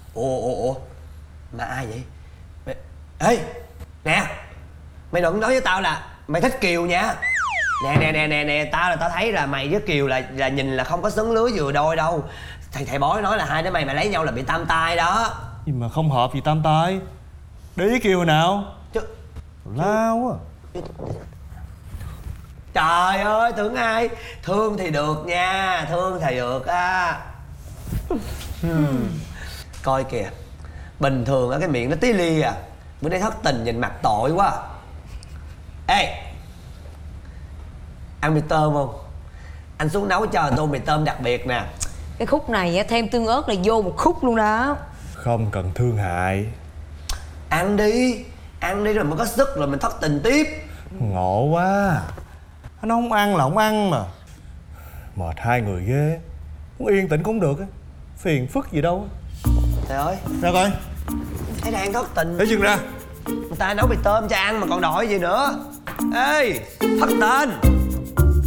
Ủa mà ai vậy? Ê nè, mày đừng nói với tao là mày thích Kiều nha. Nè, tao thấy là mày với Kiều là nhìn là không có xứng lứa vừa đôi đâu. Thầy bói nói là hai đứa mày mà lấy nhau là bị tam tai đó. Nhưng mà không hợp gì tam tai. Để ý Kiều nào Chứ... lao á. Trời ơi, tưởng ai. Thương thì được nha, thương thì được á. Coi kìa, bình thường á cái miệng nó tí li à, bữa nay thất tình nhìn mặt tội quá. Ê, ăn mì tôm không? Anh xuống nấu cho tô mì tôm đặc biệt nè. Cái khúc này thêm tương ớt là vô một khúc luôn đó. Không cần thương hại. Ăn đi rồi mới có sức rồi mình thất tình tiếp. Ngộ quá. Anh không ăn là không ăn mà. Mệt hai người ghê. Muốn yên tĩnh cũng được á. Phiền phức gì đâu. Trời ơi, Ra coi. thấy đang thất tình. Để dừng ra. Người ta nấu mì tôm cho ăn mà còn đòi gì nữa. Ê, thất tình.